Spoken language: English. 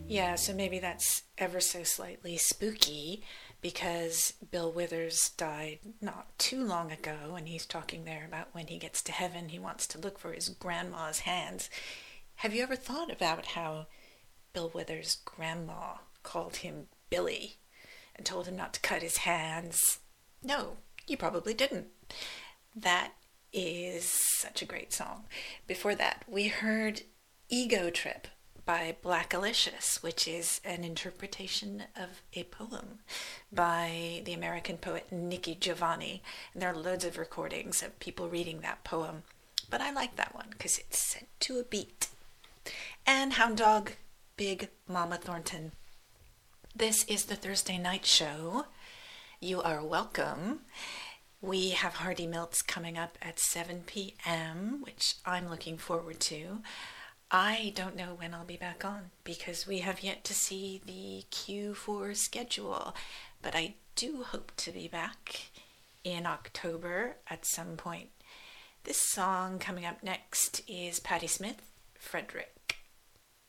Yeah, so maybe that's ever so slightly spooky because Bill Withers died not too long ago, and he's talking there about when he gets to heaven, he wants to look for his grandma's hands. Have you ever thought about how Bill Withers' grandma called him Billy and told him not to cut his hands? No, you probably didn't. That is such a great song. Before that, we heard Ego Trip by Black Alicious, which is an interpretation of a poem by the American poet Nikki Giovanni. And there are loads of recordings of people reading that poem. But I like that one because it's set to a beat. And Hound Dog, Big Mama Thornton. This is the Thursday Night Show. You are welcome. We have Hardy Milts coming up at 7 p.m., which I'm looking forward to. I don't know when I'll be back on because we have yet to see the Q4 schedule, but I do hope to be back in October at some point. This song coming up next is Patti Smith, Frederick.